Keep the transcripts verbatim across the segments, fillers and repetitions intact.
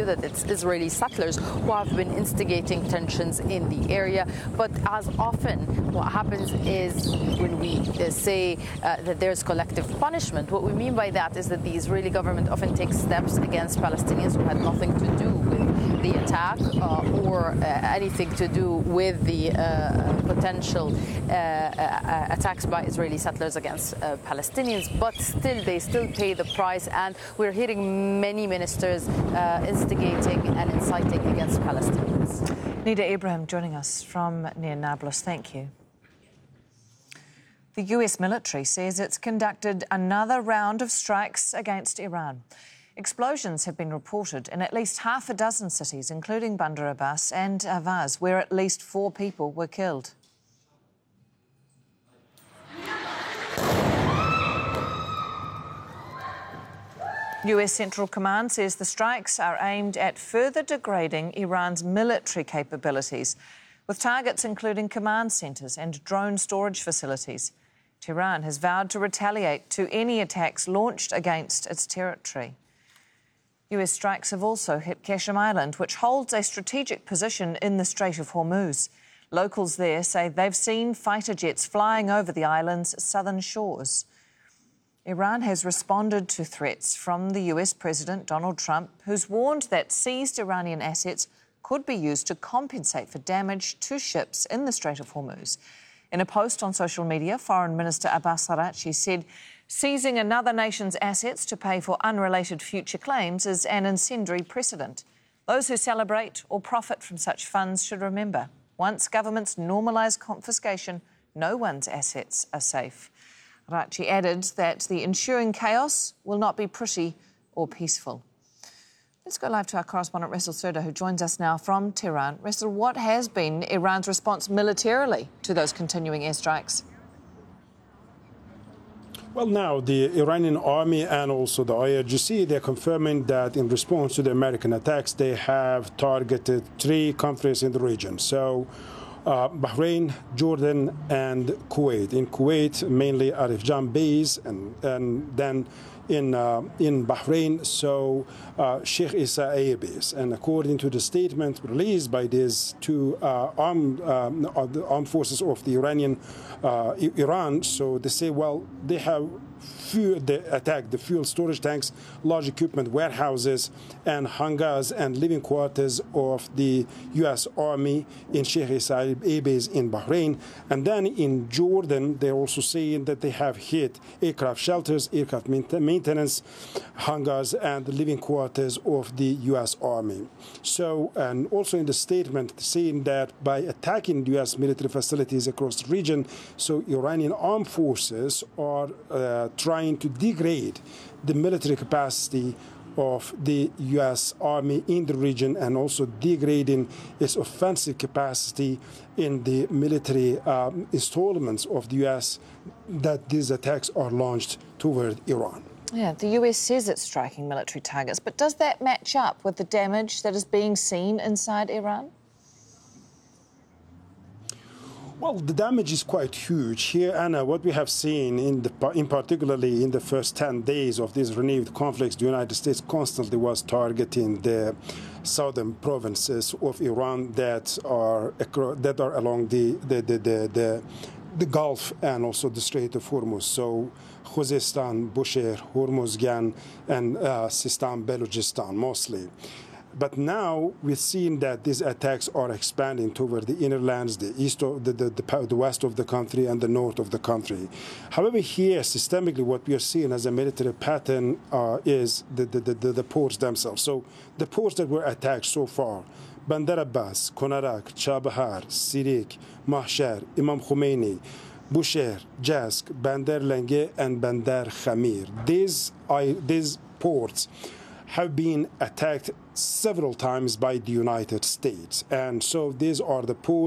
argue that it's Israeli settlers who have been instigating tensions in the area. But as often, what happens is when we uh, say uh, that there's collective punishment, what we mean by that is that the Israeli government often takes steps against Palestinians who had nothing to do with the attack uh, or uh, anything to do with the uh, potential uh, uh, attacks by Israeli settlers against uh, Palestinians, but still they still pay the price, and we're hearing many ministers uh, instigating and inciting against Palestinians. Nida Ibrahim joining us from near Nablus. Thank you. The U S military says it's conducted another round of strikes against Iran. Explosions have been reported in at least half a dozen cities, including Bandar Abbas and Ahvaz, where at least four people were killed. U S Central Command says the strikes are aimed at further degrading Iran's military capabilities, with targets including command centres and drone storage facilities. Tehran has vowed to retaliate to any attacks launched against its territory. U S strikes have also hit Qashm Island, which holds a strategic position in the Strait of Hormuz. Locals there say they've seen fighter jets flying over the island's southern shores. Iran has responded to threats from the U S President Donald Trump, who's warned that seized Iranian assets could be used to compensate for damage to ships in the Strait of Hormuz. In a post on social media, Foreign Minister Abbas Araghchi said seizing another nation's assets to pay for unrelated future claims is an incendiary precedent. Those who celebrate or profit from such funds should remember, once governments normalise confiscation, no one's assets are safe. Araghchi added that the ensuing chaos will not be pretty or peaceful. Let's go live to our correspondent, Ressel Surda, who joins us now from Tehran. Ressel, what has been Iran's response militarily to those continuing airstrikes? Well, now, the Iranian army and also the I R G C, they're confirming that in response to the American attacks, they have targeted three countries in the region. So, uh, Bahrain, Jordan, and Kuwait. In Kuwait, mainly Arif Jan base, and, and then in uh, in Bahrain, so uh, Sheikh Issa Air Base. And according to the statement released by these two uh, armed, um, the armed forces of the Iranian uh, Iran, so they say, well, they have fuel, they attacked the fuel storage tanks, large equipment warehouses, and hangars and living quarters of the U S Army in Sheikh Issa Air Base in Bahrain. And then in Jordan, they're also saying that they have hit aircraft shelters, aircraft maintenance, hangars, and the living quarters of the U S Army. So, and also in the statement saying that by attacking U S military facilities across the region, so Iranian armed forces are uh, trying to degrade the military capacity of the U S Army in the region, and also degrading its offensive capacity in the military um, installments of the U S that these attacks are launched toward Iran. Yeah, the U S says it's striking military targets, but does that match up with the damage that is being seen inside Iran? Well, the damage is quite huge here, Anna. What we have seen, in the, in particularly in the first ten days of these renewed conflicts, the United States constantly was targeting the southern provinces of Iran that are that are along the the the the, the, the Gulf and also the Strait of Hormuz. So Khuzestan, Bushehr, Hormuzgan, and uh, Sistan, Balochistan mostly. But now we're seeing that these attacks are expanding toward the inner lands, the east of the, the, the, the west of the country, and the north of the country. However, here, systemically, what we are seeing as a military pattern uh, is the, the, the, the ports themselves. So the ports that were attacked so far, Bandar Abbas, Konarak, Chabahar, Sirik, Mahshar, Imam Khomeini, Bushehr, Jask, Bandar Lenge, and Bandar Khamir. These, I, these ports have been attacked several times by the United States. And so these are the ports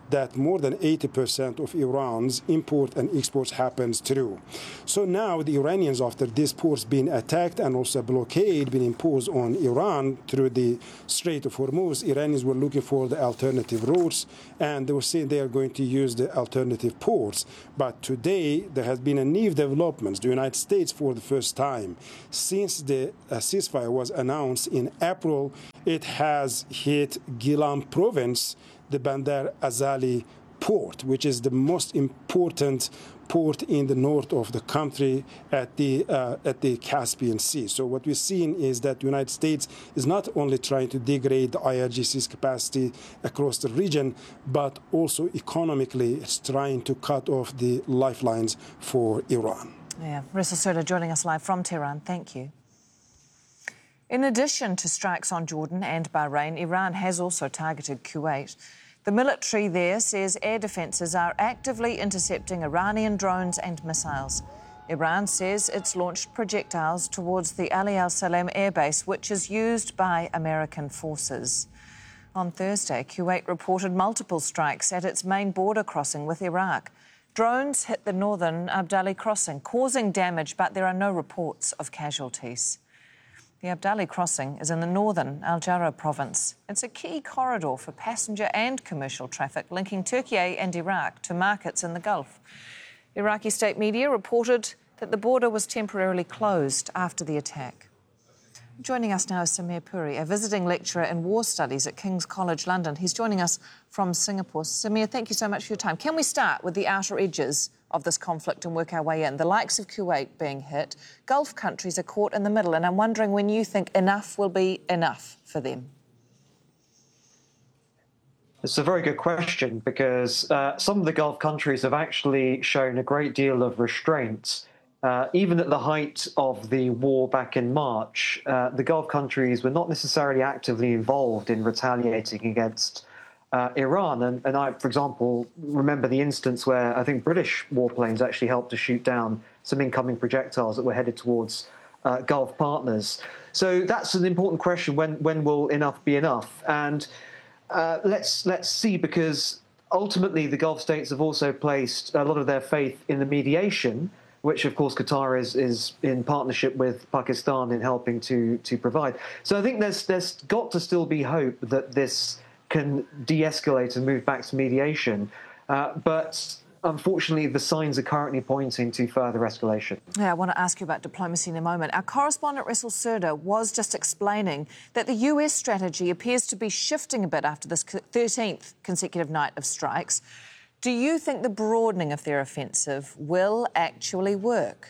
that more than eighty percent of Iran's import and exports happens through. So now the Iranians, after these ports being attacked and also a blockade being imposed on Iran through the Strait of Hormuz, Iranians were looking for the alternative routes, and they were saying they are going to use the alternative ports. But today there has been a new development. The United States, for the first time since the uh, ceasefire was announced in April, it has hit Gilan province, the Bandar Azali port, which is the most important port in the north of the country at the uh, at the Caspian Sea. So what we're seeing is that the United States is not only trying to degrade the I R G C's capacity across the region, but also economically it's trying to cut off the lifelines for Iran. Yeah, Ressel Sirder joining us live from Tehran. Thank you. In addition to strikes on Jordan and Bahrain, Iran has also targeted Kuwait. The military there says air defences are actively intercepting Iranian drones and missiles. Iran says it's launched projectiles towards the Ali al-Salem airbase, which is used by American forces. On Thursday, Kuwait reported multiple strikes at its main border crossing with Iraq. Drones hit the northern Abdali crossing, causing damage, but there are no reports of casualties. The Abdali crossing is in the northern Al-Jarrah province. It's a key corridor for passenger and commercial traffic linking Turkey and Iraq to markets in the Gulf. Iraqi state media reported that the border was temporarily closed after the attack. Joining us now is Samir Puri, a visiting lecturer in war studies at King's College London. He's joining us from Singapore. Samir, thank you so much for your time. Can we start with the outer edges of this conflict and work our way in? The likes of Kuwait being hit, Gulf countries are caught in the middle, and I'm wondering when you think enough will be enough for them. It's a very good question, because uh, some of the Gulf countries have actually shown a great deal of restraint. Uh, even at the height of the war back in March, uh, the Gulf countries were not necessarily actively involved in retaliating against uh, Iran. And, and I, for example, remember the instance where I think British warplanes actually helped to shoot down some incoming projectiles that were headed towards uh, Gulf partners. So that's an important question. When, when will enough be enough? And uh, let's, let's see, because ultimately the Gulf states have also placed a lot of their faith in the mediation, which, of course, Qatar is, is in partnership with Pakistan in helping to, to provide. So I think there's, there's got to still be hope that this can de-escalate and move back to mediation. Uh, but unfortunately, the signs are currently pointing to further escalation. Yeah, I want to ask you about diplomacy in a moment. Our correspondent, Ressel Sirder, was just explaining that the U S strategy appears to be shifting a bit after this thirteenth consecutive night of strikes. Do you think the broadening of their offensive will actually work?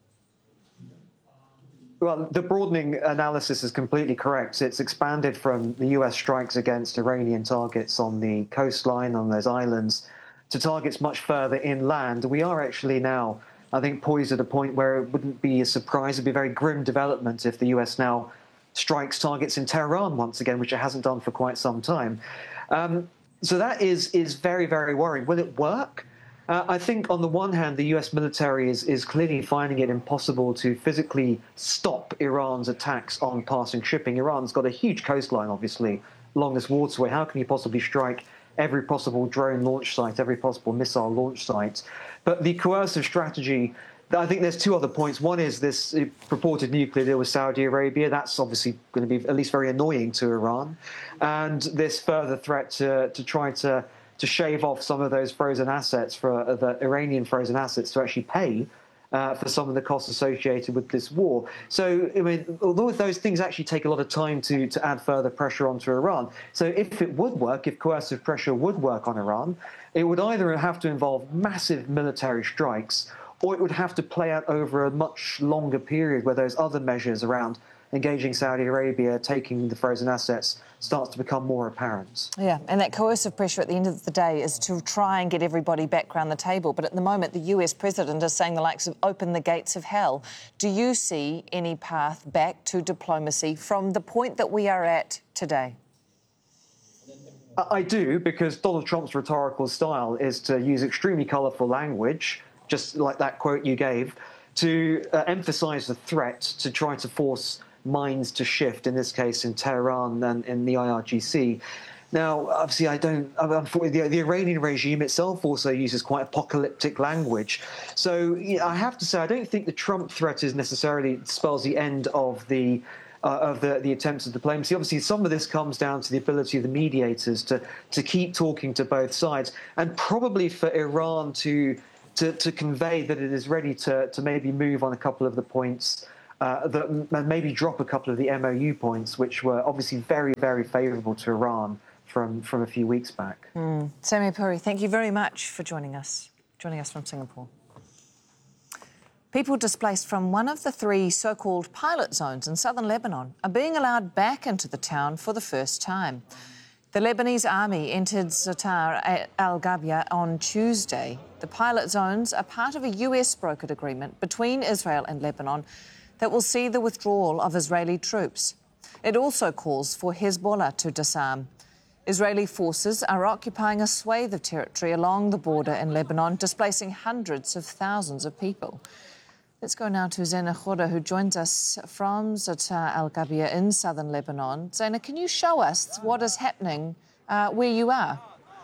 Well, the broadening analysis is completely correct. It's expanded from the U S strikes against Iranian targets on the coastline, on those islands, to targets much further inland. We are actually now, I think, poised at a point where it wouldn't be a surprise. It'd be a very grim development if the U S now strikes targets in Tehran once again, which it hasn't done for quite some time. Um, So that is is very, very worrying. Will it work? Uh, I think on the one hand, the U S military is, is clearly finding it impossible to physically stop Iran's attacks on passing shipping. Iran's got a huge coastline, obviously, along this waterway. How can you possibly strike every possible drone launch site, every possible missile launch site? But the coercive strategy, I think there's two other points. One is this purported nuclear deal with Saudi Arabia. That's obviously going to be at least very annoying to Iran. And this further threat to, to try to, to shave off some of those frozen assets, for uh, the Iranian frozen assets, to actually pay uh, for some of the costs associated with this war. So, I mean, although those things actually take a lot of time to, to add further pressure onto Iran. So if it would work, if coercive pressure would work on Iran, it would either have to involve massive military strikes, or it would have to play out over a much longer period where those other measures around engaging Saudi Arabia, taking the frozen assets, starts to become more apparent. Yeah, and that coercive pressure at the end of the day is to try and get everybody back around the table. But at the moment, the U S president is saying the likes of open the gates of hell. Do you see any path back to diplomacy from the point that we are at today? I do, because Donald Trump's rhetorical style is to use extremely colourful language, just like that quote you gave, to uh, emphasise the threat, to try to force minds to shift, in this case in Tehran and in the I R G C. Now, obviously, I don't. Unfortunately, the, the Iranian regime itself also uses quite apocalyptic language. So you know, I have to say, I don't think the Trump threat is necessarily spells the end of the uh, of the, the attempts of diplomacy. Obviously, some of this comes down to the ability of the mediators to to keep talking to both sides, and probably for Iran to to, to convey that it is ready to to maybe move on a couple of the points. Uh, that maybe drop a couple of the M O U points, which were obviously very, very favourable to Iran from, from a few weeks back. Mm. Samir Puri, thank you very much for joining us, joining us from Singapore. People displaced from one of the three so-called pilot zones in southern Lebanon are being allowed back into the town for the first time. The Lebanese army entered Zatar al-Ghabia on Tuesday. The pilot zones are part of a U S-brokered agreement between Israel and Lebanon that will see the withdrawal of Israeli troops. It also calls for Hezbollah to disarm. Israeli forces are occupying a swathe of territory along the border in Lebanon, displacing hundreds of thousands of people. Let's go now to Zaina Khoda, who joins us from Zatar al-Ghabia in southern Lebanon. Zaina, can you show us what is happening uh, where you are?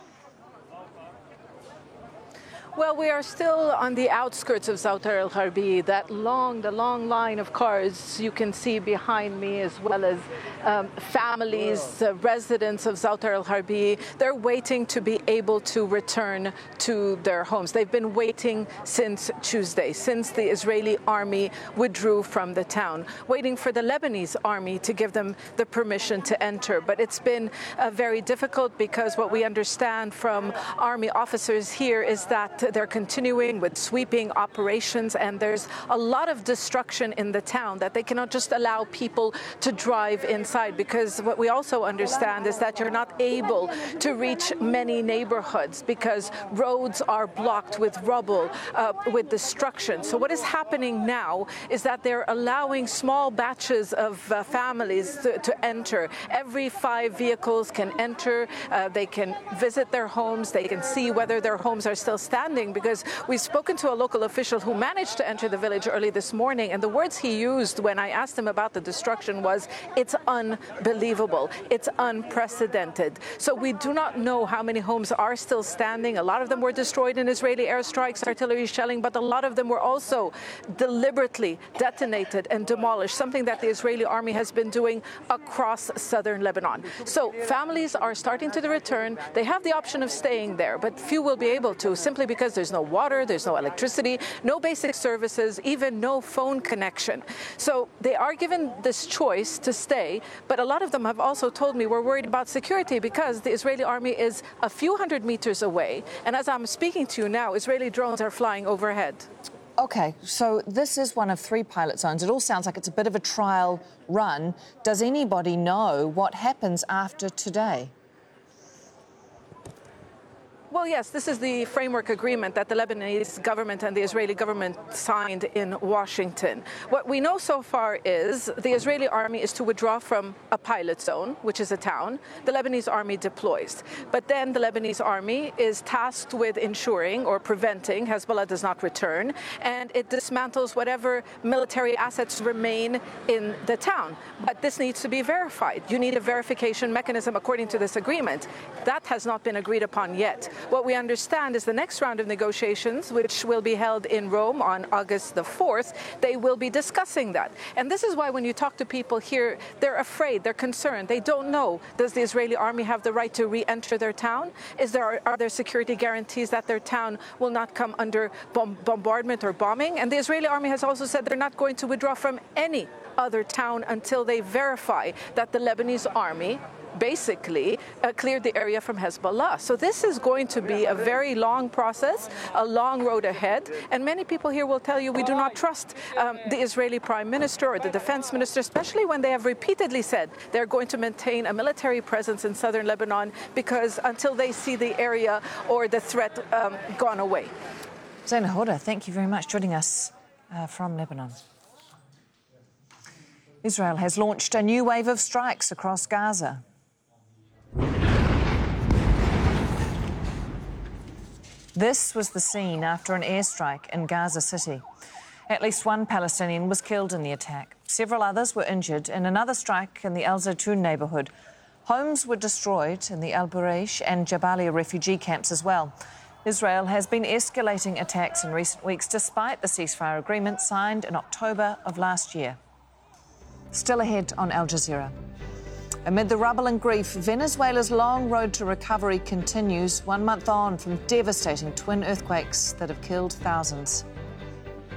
Well, we are still on the outskirts of Zatar al-Gharbi. That long, the long line of cars you can see behind me, as well as um, families, uh, residents of Zatar al-Gharbi. They're waiting to be able to return to their homes. They've been waiting since Tuesday, since the Israeli army withdrew from the town, waiting for the Lebanese army to give them the permission to enter. But it's been uh, very difficult because what we understand from army officers here is that they're continuing with sweeping operations, and there's a lot of destruction in the town that they cannot just allow people to drive inside, because what we also understand is that you're not able to reach many neighborhoods because roads are blocked with rubble, uh, with destruction. So what is happening now is that they're allowing small batches of uh, families to, to enter. Every five vehicles can enter. Uh, they can visit their homes. They can see whether their homes are still standing, because we've spoken to a local official who managed to enter the village early this morning, and the words he used when I asked him about the destruction was, it's unbelievable, it's unprecedented. So we do not know how many homes are still standing. A lot of them were destroyed in Israeli airstrikes, artillery shelling, but a lot of them were also deliberately detonated and demolished, something that the Israeli army has been doing across southern Lebanon. So families are starting to return. They have the option of staying there, but few will be able to, simply because there's no water, there's no electricity, no basic services, even no phone connection. So they are given this choice to stay, but a lot of them have also told me we're worried about security because the Israeli army is a few hundred meters away, and as I'm speaking to you now, Israeli drones are flying overhead. OK, so this is one of three pilot zones. It all sounds like it's a bit of a trial run. Does anybody know what happens after today? Well, yes, this is the framework agreement that the Lebanese government and the Israeli government signed in Washington. What we know so far is the Israeli army is to withdraw from a pilot zone, which is a town. The Lebanese army deploys. But then the Lebanese army is tasked with ensuring or preventing Hezbollah does not return, and it dismantles whatever military assets remain in the town. But this needs to be verified. You need a verification mechanism according to this agreement. That has not been agreed upon yet. What we understand is the next round of negotiations, which will be held in Rome on August the fourth, they will be discussing that. And this is why when you talk to people here, they're afraid, they're concerned. They don't know, does the Israeli army have the right to re-enter their town? Is there, are there security guarantees that their town will not come under bom- bombardment or bombing? And the Israeli army has also said they're not going to withdraw from any other town until they verify that the Lebanese army basically uh, cleared the area from Hezbollah. So this is going to be a very long process, a long road ahead. And many people here will tell you we do not trust um, the Israeli prime minister or the defense minister, especially when they have repeatedly said they're going to maintain a military presence in southern Lebanon, because until they see the area or the threat um, gone away. Zaina Khoda, thank you very much for joining us uh, from Lebanon. Israel has launched a new wave of strikes across Gaza. This was the scene after an airstrike in Gaza City. At least one Palestinian was killed in the attack. Several others were injured in another strike in the Al Zaytun neighbourhood Homes were destroyed in the Al Bureish and Jabalia refugee camps as well. Israel has been escalating attacks in recent weeks despite the ceasefire agreement signed in October of last year. Still ahead on Al Jazeera. Amid the rubble and grief, Venezuela's long road to recovery continues one month on from devastating twin earthquakes that have killed thousands.